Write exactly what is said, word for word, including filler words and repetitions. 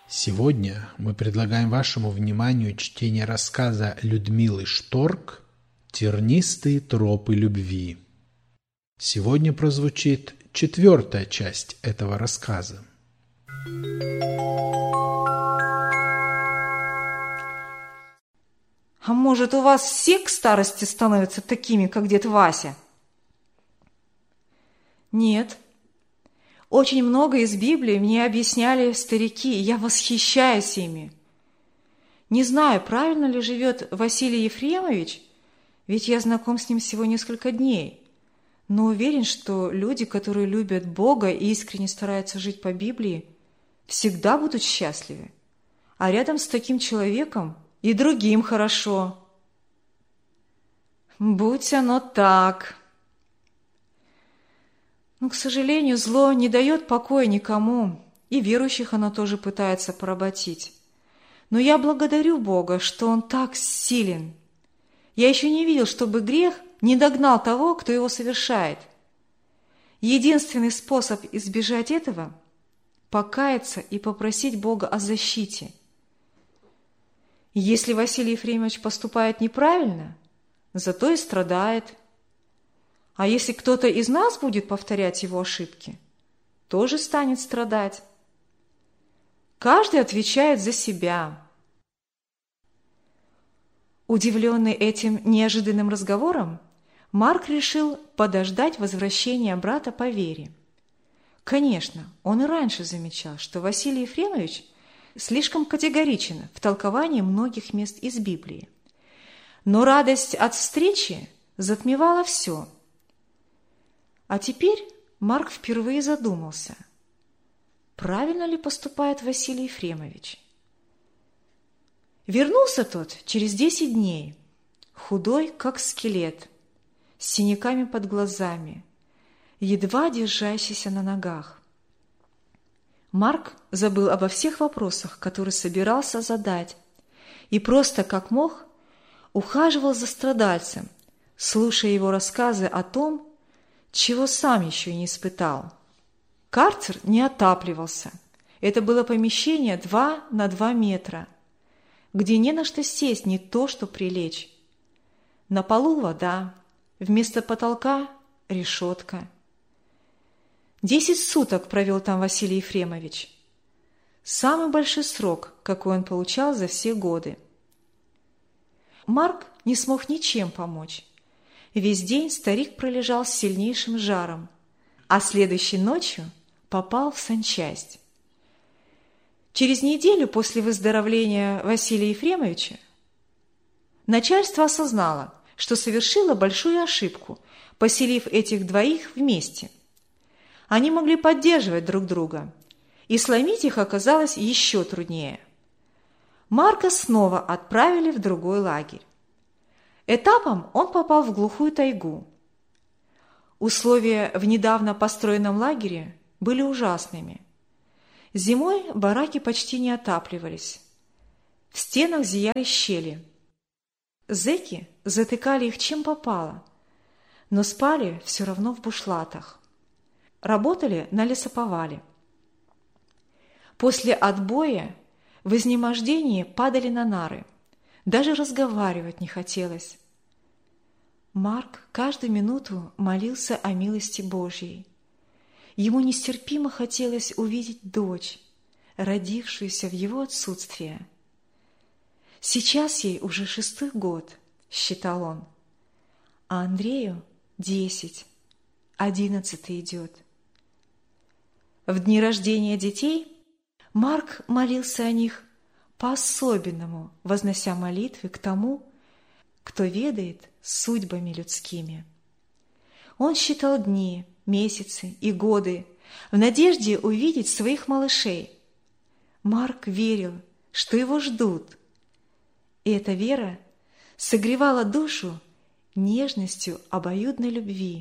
Сегодня мы предлагаем вашему вниманию чтение рассказа Людмилы Шторк «Тернистые тропы любви». Сегодня прозвучит четвертая часть этого рассказа. А может, у вас все к старости становятся такими, как дед Вася? Нет. Очень много из Библии мне объясняли старики, и я восхищаюсь ими. Не знаю, правильно ли живет Василий Ефремович, ведь я знаком с ним всего несколько дней, но уверен, что люди, которые любят Бога и искренне стараются жить по Библии, всегда будут счастливы. А рядом с таким человеком и другим хорошо. Будь оно так. Но, к сожалению, зло не дает покоя никому, и верующих оно тоже пытается поработить. Но я благодарю Бога, что Он так силен. Я еще не видел, чтобы грех не догнал того, кто его совершает. Единственный способ избежать этого – покаяться и попросить Бога о защите. Если Василий Ефремович поступает неправильно, зато и страдает. А если кто-то из нас будет повторять его ошибки, тоже станет страдать. Каждый отвечает за себя. Удивленный этим неожиданным разговором, Марк решил подождать возвращения брата по вере. Конечно, он и раньше замечал, что Василий Ефремович слишком категоричен в толковании многих мест из Библии. Но радость от встречи затмевала все. А теперь Марк впервые задумался, правильно ли поступает Василий Ефремович. Вернулся тот через десять дней, худой, как скелет, с синяками под глазами, едва держащийся на ногах. Марк забыл обо всех вопросах, которые собирался задать, и просто, как мог, ухаживал за страдальцем, слушая его рассказы о том, чего сам еще не испытал. Карцер не отапливался. Это было помещение два на два метра, где не на что сесть, не то что прилечь. На полу вода, вместо потолка решетка. Десять суток провел там Василий Ефремович. Самый большой срок, какой он получал за все годы. Марк не смог ничем помочь. Весь день старик пролежал с сильнейшим жаром, а следующей ночью попал в санчасть. Через неделю после выздоровления Василия Ефремовича начальство осознало, что совершило большую ошибку, поселив этих двоих вместе. Они могли поддерживать друг друга, и сломить их оказалось еще труднее. Марка снова отправили в другой лагерь. Этапом он попал в глухую тайгу. Условия в недавно построенном лагере были ужасными. Зимой бараки почти не отапливались. В стенах зияли щели. Зэки затыкали их чем попало, но спали все равно в бушлатах. Работали на лесоповале. После отбоя в изнемождении падали на нары. Даже разговаривать не хотелось. Марк каждую минуту молился о милости Божьей. Ему нестерпимо хотелось увидеть дочь, родившуюся в его отсутствие. Сейчас ей уже шестой год, считал он, а Андрею десять, одиннадцатый идет. В дни рождения детей Марк молился о них по-особенному, вознося молитвы к тому, кто ведает судьбами людскими. Он считал дни, месяцы и годы в надежде увидеть своих малышей. Марк верил, что его ждут, и эта вера согревала душу нежностью обоюдной любви.